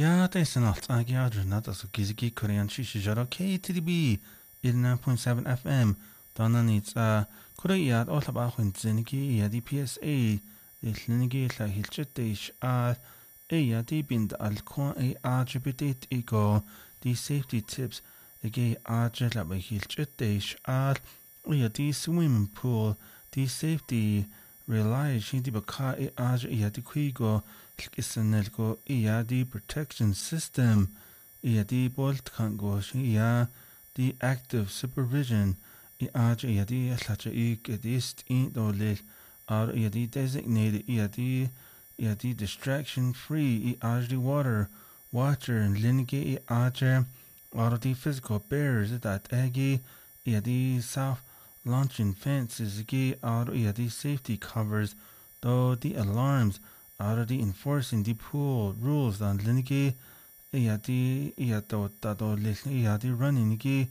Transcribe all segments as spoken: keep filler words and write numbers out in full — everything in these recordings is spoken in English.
Ja, det är snart agiadrunat alltså gizigi korean shishijara K T D B eighty-nine point seven F M. Dana nits a Korea all about when zinigi ya D P S A ilnigi la hilchetish a ya di bind alcohol a attributed ego the safety tips ege arje la hilchetish a ya di swimming pool the safety realize hindi baka e aj ya di quigo Kisanelko iya the protection system iya the bolt kango iya the active supervision i aj iya the lacha i gedist in dolil ar iya the designated iya the iya the distraction free i aj the water watcher and linge i aj ar the physical barriers that egi iya the soft launching fences gi ar iya the safety covers though the alarms already enforcing the pool rules on linigi yati yato tato lisni yati running gi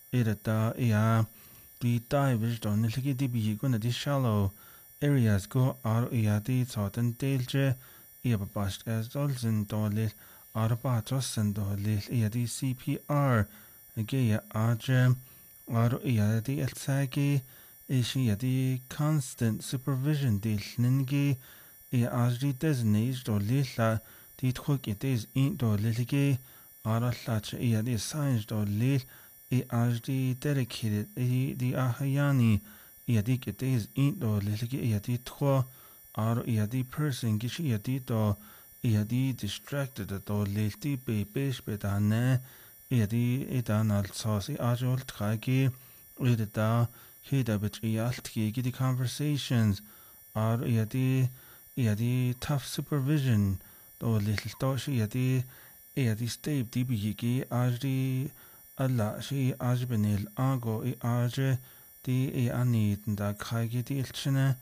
irata ya the divers don ligi di bi gonna the shallow areas go ar yati sotan delje yabast as dolzen dolis arba tosen dolis yati C P R ge ya ajem ar yati elsagi ishi yati constant supervision di linigi I ajri designated do lila di truk it is in do lilige ara lach I the signs do lil I ajri dedicated I the ahayani I the it is in do lilige I the tro ara I the person gishi I do I the distracted do lil di be bish betane I the etanal sauce I ajol tragi I the da hida bit I altki the conversations ara I the yeah, the tough supervision, though little thought she had the yeah, the step D B G, Ajri Allah, she Ajbenil Ago, Aj, the Anit, and the Kagi, the Ilchina,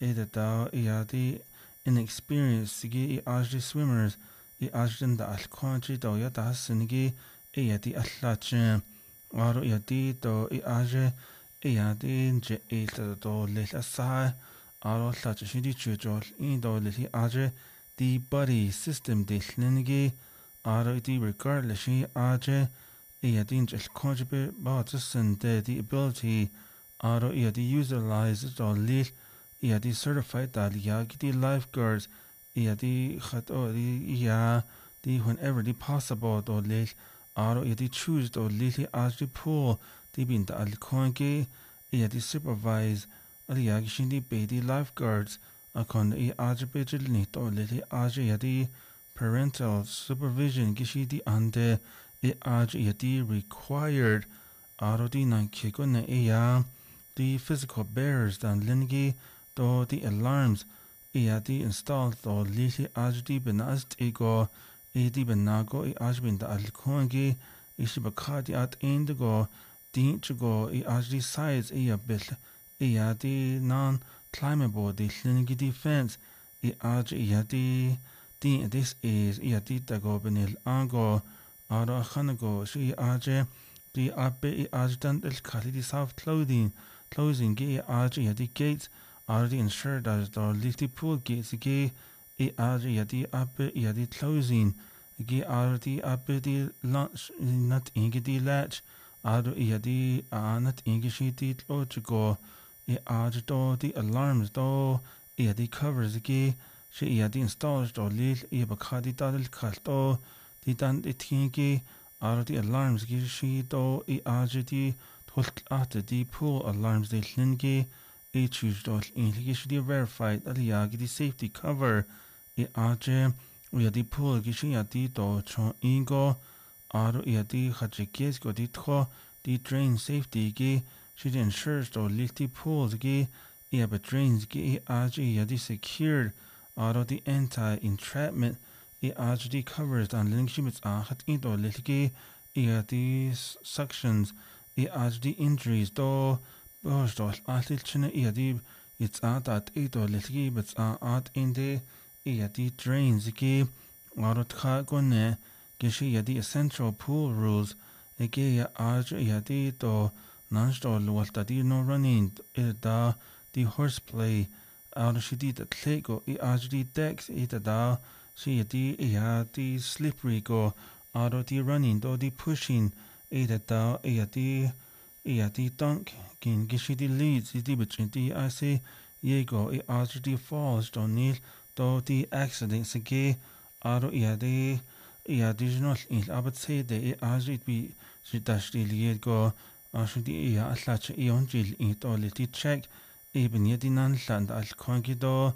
Edda, yeah, the inexperienced, the Ajri swimmers, the Ajden, the Alquanchi, Doya, the Hasenigi, yeah, the Atlach, or yeah, the do Aj, yeah, the Jet, the little Sai. Aro such shidi chujol in do lili aje the body system de linigi aro di regardless she aje iya din just contribute but send the ability aro iya di utilize do lil iya di certified da yagi di lifeguards iya di khato di iya di whenever the possible do lil aro iya di choose do lili aje pool di bin da al konge iya di supervise Aliag shindi baby lifeguards akon I ajabijil nito lili aj yadi parental supervision gishidi ande I aj yadi required arodi nan kikone iya the physical barriers dan lingi do the alarms yadi installed do lili ajdi benast ego edi benago I ajbin da alkongi ishibakadi at indigo dinchigo I ajdi sides iya bil iya di non-climbable di linigi defense I aj iya di di this is iya di dago benil ango ara khanago shi aj di abe I aj dan el kali di soft clothing closing gi aj iya di gates are di ensured as the lifty pool gates gi I aj iya di abe iya di closing gi are di abe di launch not ingi di latch are iya di not ingi shi di logico I aj do the alarms do I the covers gi she I the installs do lil I bakadi dadel kalto di dan the tingi are the alarms gi she do I aj di tolt at the pool alarms de lingi I choose do in gi she verified that yagi the safety cover I aj I the pool gi she di do cho ingo are I the khajikes go di tro the drain safety gi she ensures the little pools gi yeah but drains gi aj yadi secured auto the anti-entrapment I aj di covers on link shimits ahat into little gi yeah these suctions I aj di injuries do bosh do atil chine yeah di it's at at ito little gi but at in the yeah di drains gi auto tha gone gi she yeah the essential pool rules gi yeah aj yeah di to non-stall walta di no running da di horseplay out she did the tlego I aj di decks ita da see the yeah the slippery go auto the running do the pushing either da yeah the yeah the dunk kin gishi the leads the between the I say ye go e after the falls do nil do the accidents again auto yeah the yeah the not in aber say the as it be so dash the ye go as the yeah atlacha e on jil in to the check even yet in land al kongido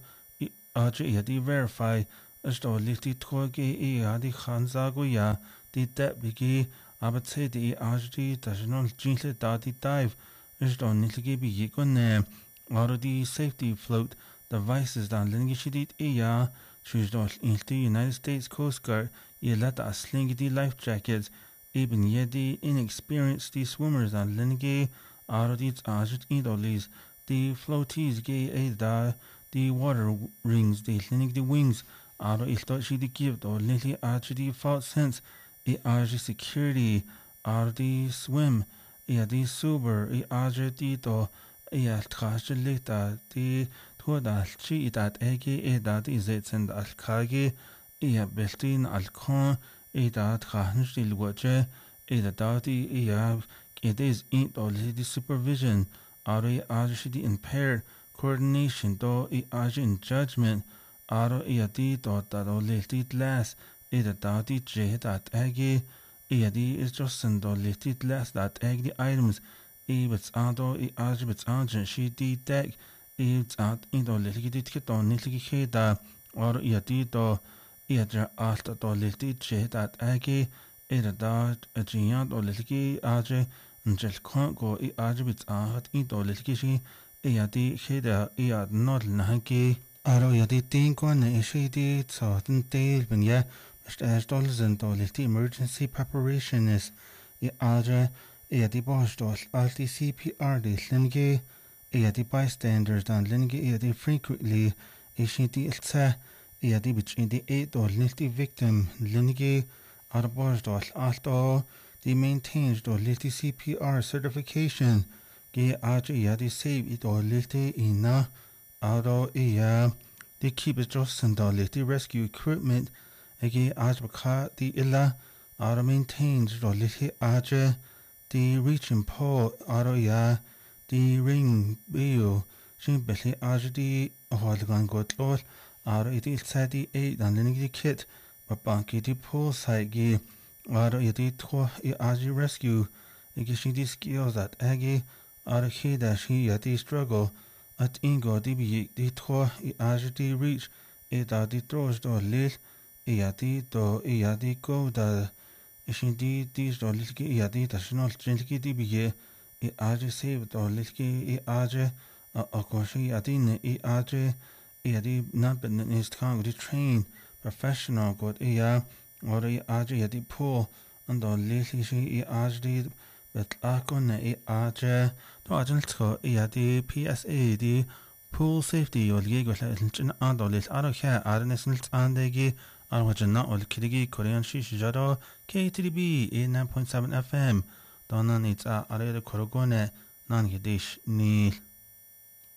Aja ia di verify as do lifti toge ia di khanzago ya di debigi abatse di ajdi tajonol jinle da di dive as do nilgi bi yikone aro di safety float devices dan lingishidit ia choose do in the United States Coast Guard ia let a sling di life jackets even yedi inexperienced di swimmers dan lingi aro di ajdi idolis di floaties ge e da the water rings, the clinic the wings, aro ilto she the gift or lily arch the false sense, e arch security, ar the swim, e the super, e arch the to, e al trash lita, the toda chi that ege e that is it and al kage, e a beltin al con, e that trash the watcher, e the dirty, e have it is in or the supervision, aro e arch the impaired. Coordination do I age in judgment aro I adi do da do lifted last I da da di j that agi I adi is just and do lifted last that ag the items I bits ado I age bits agent she di deck I bits ad in do lifted it kit on nilgi he da aro I adi do I adra alta do lifted j that agi I da da a jian do lifgi age until can't go I age bits ad in do lifgi she Iadi heda iad not nahaki aro yadi tinko na ishidi tsoten tail ben ya as dollars and dollars the emergency preparation is iadra iadi bosh dol alti C P R de linge iadi bystanders dan linge iadi frequently ishidi iltsa iadi between the eight dol nilti victim linge aro bosh dol alto the maintains dol nilti C P R certification Ge aja ia di save it or lite ina aro ia di keep it just and lite rescue equipment ege aja baka di illa aro maintains do lite aja di reaching pole aro ia di ring bio shin beli aja di holgan got lol aro it il sadi eight dan lenig di kit babanki di pole side ge aro ia di to aja rescue ege shin di skills that ege Ar he that she at the struggle at ingo di bi di tro I as di reach e da di tros do lil e at di do e at di go da ishin di di do lilki e at di national gently di bi e as save do lilki e as a a koshi at in e as e at di not but is kan di train professional god e ya or e as e at di pool and do lilki she e as di but akon e as to ajal tko ia di P S A di pool safety ol ge go la chin andol aro kha arnesnil andegi arwajna ol kidigi korean shi jaro K T D B eighty-nine point seven F M donan it's a are korogone nan gedish ni